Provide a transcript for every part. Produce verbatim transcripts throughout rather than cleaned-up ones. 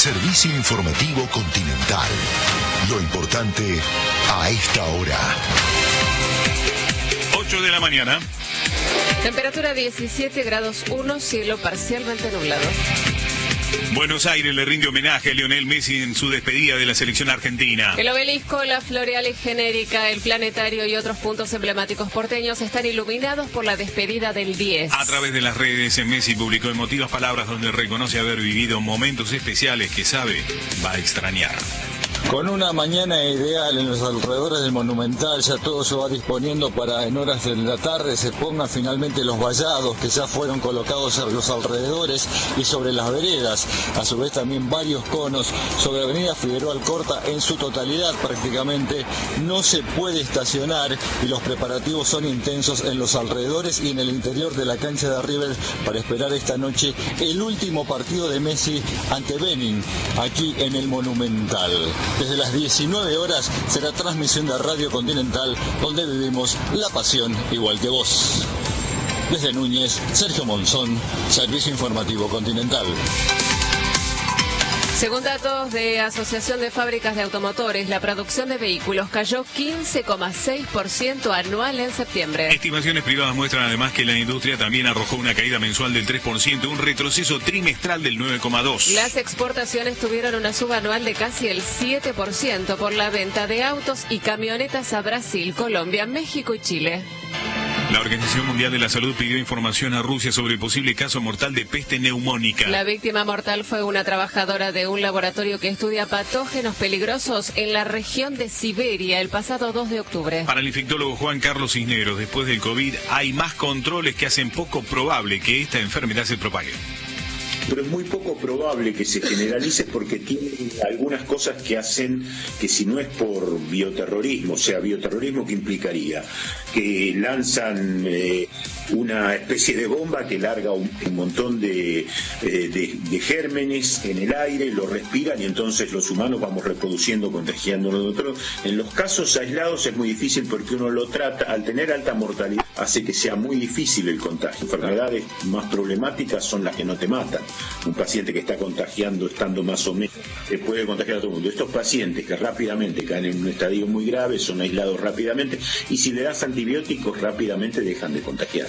Servicio informativo Continental. Lo importante a esta hora. ocho de la mañana. Temperatura diecisiete grados uno, cielo parcialmente nublado. Buenos Aires le rinde homenaje a Lionel Messi en su despedida de la selección argentina. El obelisco, la floreal y genérica, el planetario y otros puntos emblemáticos porteños están iluminados por la despedida del diez. A través de las redes, Messi publicó emotivas palabras donde reconoce haber vivido momentos especiales que sabe va a extrañar. Con una mañana ideal en los alrededores del Monumental, ya todo se va disponiendo para en horas de la tarde se pongan finalmente los vallados que ya fueron colocados a los alrededores y sobre las veredas. A su vez también varios conos sobre la avenida Figueroa Alcorta en su totalidad prácticamente. No se puede estacionar y los preparativos son intensos en los alrededores y en el interior de la cancha de River para esperar esta noche el último partido de Messi ante Benin aquí en el Monumental. Desde las diecinueve horas será transmisión de Radio Continental, donde vivimos la pasión igual que vos. Desde Núñez, Sergio Monzón, Servicio Informativo Continental. Según datos de Asociación de Fábricas de Automotores, la producción de vehículos cayó quince coma seis por ciento anual en septiembre. Estimaciones privadas muestran además que la industria también arrojó una caída mensual del tres por ciento, un retroceso trimestral del nueve coma dos por ciento. Las exportaciones tuvieron una suba anual de casi el siete por ciento por la venta de autos y camionetas a Brasil, Colombia, México y Chile. La Organización Mundial de la Salud pidió información a Rusia sobre el posible caso mortal de peste neumónica. La víctima mortal fue una trabajadora de un laboratorio que estudia patógenos peligrosos en la región de Siberia el pasado dos de octubre. Para el infectólogo Juan Carlos Cisneros, después del COVID hay más controles que hacen poco probable que esta enfermedad se propague. Pero es muy poco probable que se generalice porque tiene algunas cosas que hacen que si no es por bioterrorismo, o sea, bioterrorismo que implicaría que lanzan eh, una especie de bomba que larga un, un montón de, eh, de, de gérmenes en el aire, lo respiran y entonces los humanos vamos reproduciendo, contagiándonos de otros. En los casos aislados es muy difícil porque uno lo trata, al tener alta mortalidad, hace que sea muy difícil el contagio. Enfermedades más problemáticas son las que no te matan. Un paciente que está contagiando estando más o menos eh, puede contagiar a todo el mundo. Estos pacientes que rápidamente caen en un estadio muy grave son aislados rápidamente y si le das antibióticos rápidamente dejan de contagiar.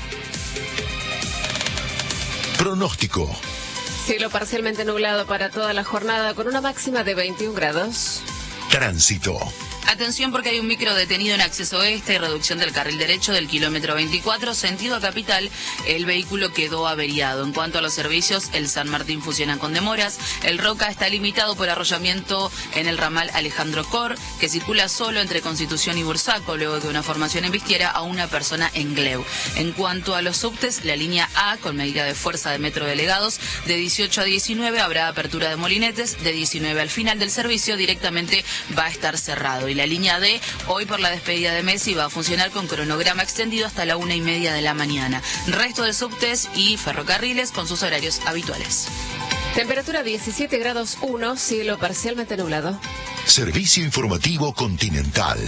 Pronóstico. Cielo parcialmente nublado para toda la jornada con una máxima de veintiún grados. Tránsito. Atención porque hay un micro detenido en acceso este y reducción del carril derecho del kilómetro veinticuatro, sentido a Capital. El vehículo quedó averiado. En cuanto a los servicios, el San Martín funciona con demoras. El Roca está limitado por arrollamiento en el ramal Alejandro Cor, que circula solo entre Constitución y Bursaco, luego de una formación en Vistiera a una persona en Gleu. En cuanto a los subtes, la línea A, con medida de fuerza de metro delegados, de dieciocho a diecinueve habrá apertura de molinetes, de diecinueve al final del servicio directamente va a estar cerrado. Y la línea D, hoy por la despedida de Messi, va a funcionar con cronograma extendido hasta la una y media de la mañana. Resto de subtes y ferrocarriles con sus horarios habituales. Temperatura diecisiete grados uno, cielo parcialmente nublado. Servicio Informativo Continental.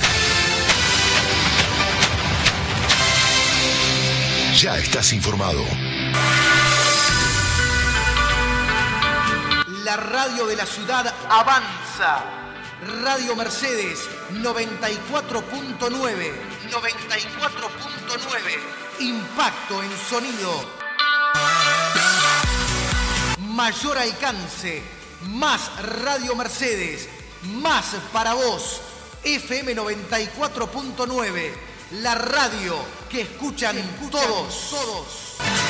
Ya estás informado. La radio de la ciudad avanza. Radio Mercedes noventa y cuatro punto nueve. noventa y cuatro punto nueve. Impacto en sonido. Mayor alcance. Más Radio Mercedes. Más para vos. F M noventa y cuatro punto nueve. La radio que escuchan, que escuchan todos. todos.